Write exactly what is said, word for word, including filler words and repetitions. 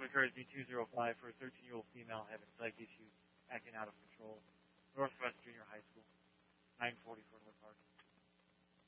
courtesy two zero five for a thirteen-year-old female having psych issues, acting out of control. Northwest Junior High School, nine forty for